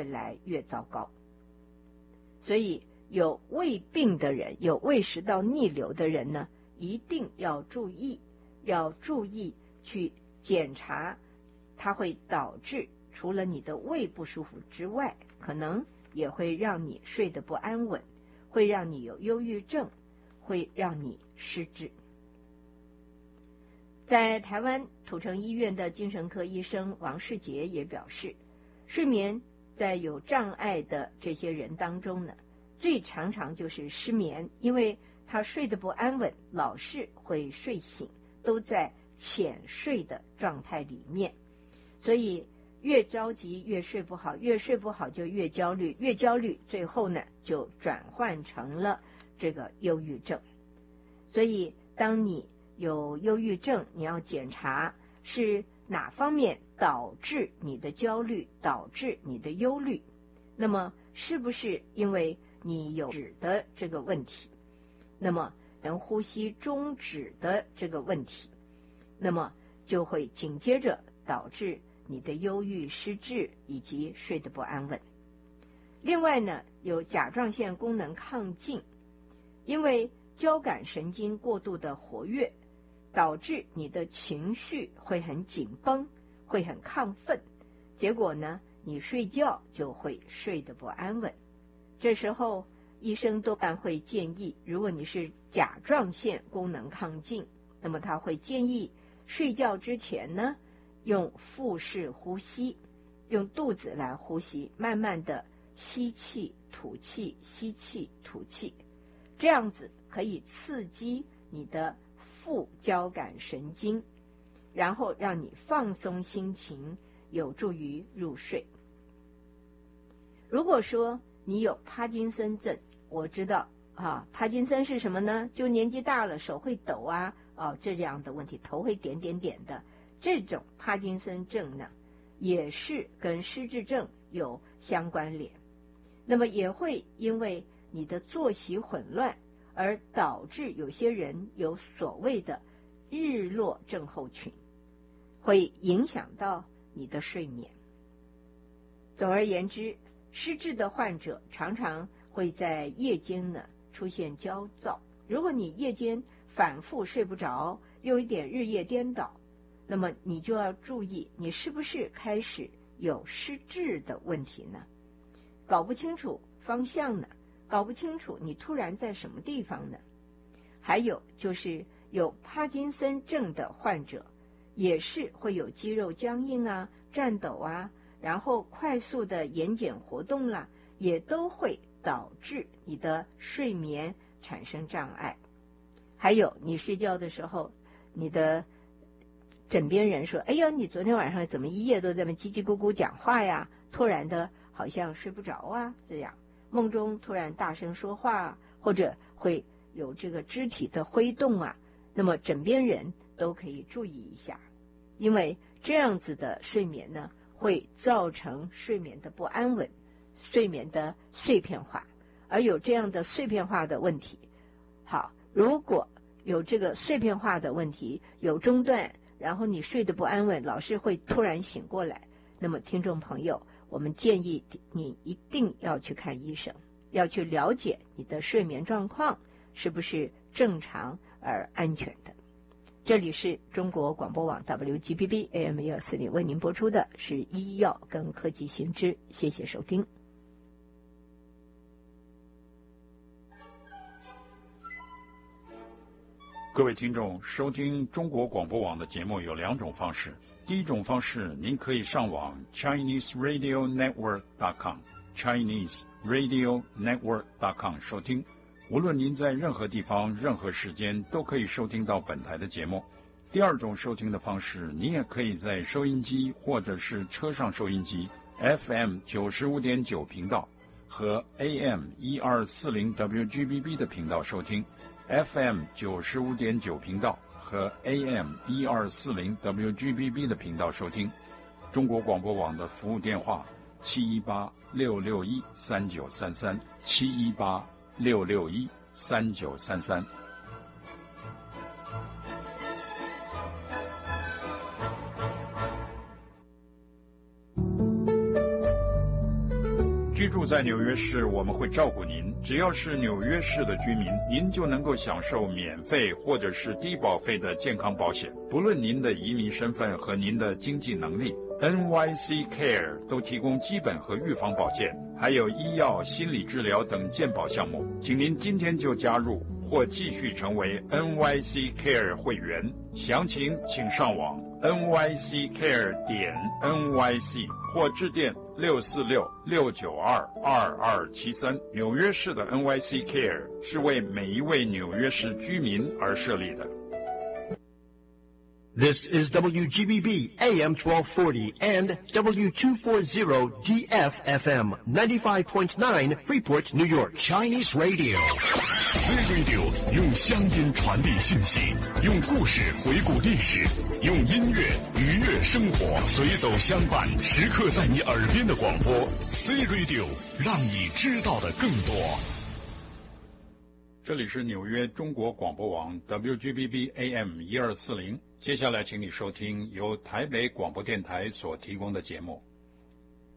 越来越糟糕。所以有胃病的人，有胃食道逆流的人呢，一定要注意去检查，它会导致除了你的胃不舒服之外，可能也会让你睡得不安稳，会让你有忧郁症，会让你失智。在台湾土城医院的精神科医生王世杰也表示，睡眠在有障碍的这些人当中呢，最常就是失眠，因为他睡得不安稳，老是会睡醒，都在浅睡的状态里面，所以越着急越睡不好，越睡不好就越焦虑，越焦虑最后呢就转换成了这个忧郁症。所以当你有忧郁症，你要检查是哪方面导致你的焦虑，导致你的忧虑，那么是不是因为你有止的这个问题，那么能呼吸终止的这个问题，那么就会紧接着导致你的忧郁、失智以及睡得不安稳。另外呢，有甲状腺功能亢进，因为交感神经过度的活跃，导致你的情绪会很紧绷，会很亢奋，结果呢，你睡觉就会睡得不安稳。这时候医生多半会建议，如果你是甲状腺功能亢进，那么他会建议睡觉之前呢，用腹式呼吸，用肚子来呼吸，慢慢的吸气吐气，吸气吐气，这样子可以刺激你的副交感神经，然后让你放松心情，有助于入睡。如果说你有帕金森症，我知道帕金森是什么呢？就年纪大了手会抖这样的问题，头会点点点的，这种帕金森症呢，也是跟失智症有相关联。那么也会因为你的作息混乱而导致有些人有所谓的日落症候群，会影响到你的睡眠。总而言之，失智的患者常常会在夜间呢出现焦躁。如果你夜间反复睡不着，又一点日夜颠倒，那么你就要注意，你是不是开始有失智的问题呢？搞不清楚方向呢？搞不清楚你突然在什么地方呢？还有就是有帕金森症的患者，也是会有肌肉僵硬颤抖然后快速的眼睑活动也都会导致你的睡眠产生障碍。还有你睡觉的时候，你的枕边人说，哎呀，你昨天晚上怎么一夜都在那叽叽咕咕讲话呀，突然的好像睡不着这样梦中突然大声说话，或者会有这个肢体的挥动那么枕边人都可以注意一下，因为这样子的睡眠呢，会造成睡眠的不安稳，睡眠的碎片化，而有这样的碎片化的问题。好，如果有这个碎片化的问题，有中断，然后你睡得不安稳，老是会突然醒过来，那么听众朋友，我们建议你一定要去看医生，要去了解你的睡眠状况是不是正常而安全的。这里是中国广播网 WGBB AM 1240为您播出的是医药跟科技新知，谢谢收听。 各位听众，收听中国广播网的节目有两种方式。第一种方式，您可以上网 ChineseRadioNetwork.com ChineseRadioNetwork.com 收听。无论您在任何地方、任何时间，都可以收听到本台的节目。第二种收听的方式，您也可以在收音机或者是车上收音机 FM 95.9频道和 AM 1240 WGBB 的频道收听。FM 95.9频道和 AM 1240 WGBB 的频道收听。中国广播网的服务电话718-661-3933 718-661-3933。 居住在纽约市，我们会照顾您。只要是纽约市的居民，您就能够享受免费或者是低保费的健康保险，不论您的移民身份和您的经济能力。NYC Care 都提供基本和预防保健，还有医药、心理治疗等健保项目。请您今天就加入或继续成为 NYC Care 会员，详情请上网 nyccare.nyc 或致电646-692-2273。纽约市的 NYC Care 是为每一位纽约市居民而设立的。 This is WGBB AM 1240 and W240 DFFM 95.9 Freeport, New York. Chinese Radio. Z-Radio 用乡音传递信息，用故事回顾历史，用音乐愉悦生活，随走相伴，时刻在你耳边的广播。Z-Radio 让你知道的更多。 这里是纽约中国广播网 WGBB AM 1240，接下来请你收听由台北广播电台所提供的节目。